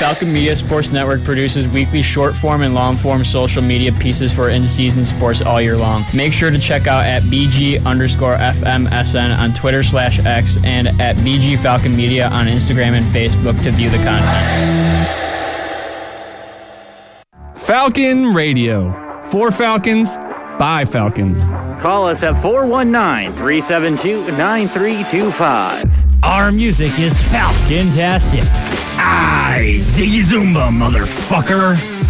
Falcon Media Sports Network produces weekly short-form and long-form social media pieces for in-season sports all year long. Make sure to check out at BG_FMSN on Twitter/X and at BG Falcon Media on Instagram and Facebook to view the content. Falcon Radio. For Falcons, by Falcons. Call us at 419-372-9325. Our music is Falcon-tastic. Aye, Ziggy Zoomba, motherfucker.